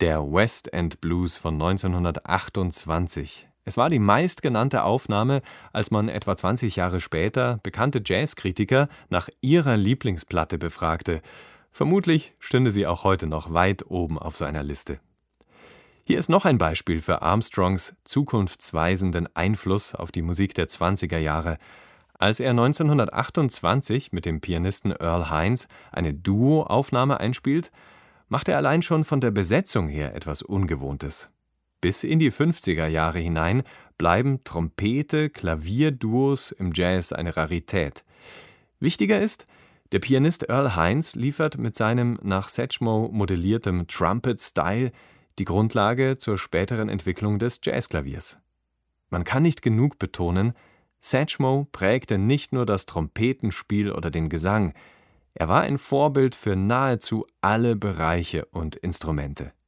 Der West End Blues von 1928. Es war die meistgenannte Aufnahme, als man etwa 20 Jahre später bekannte Jazzkritiker nach ihrer Lieblingsplatte befragte. Vermutlich stünde sie auch heute noch weit oben auf so einer Liste. Hier ist noch ein Beispiel für Armstrongs zukunftsweisenden Einfluss auf die Musik der 20er Jahre. Als er 1928 mit dem Pianisten Earl Hines eine Duo-Aufnahme einspielt, macht er allein schon von der Besetzung her etwas Ungewohntes. Bis in die 50er Jahre hinein bleiben Trompete-Klavier-Duos im Jazz eine Rarität. Wichtiger ist, der Pianist Earl Hines liefert mit seinem nach Satchmo modelliertem Trumpet-Style die Grundlage zur späteren Entwicklung des Jazzklaviers. Man kann nicht genug betonen, Satchmo prägte nicht nur das Trompetenspiel oder den Gesang, er war ein Vorbild für nahezu alle Bereiche und Instrumente.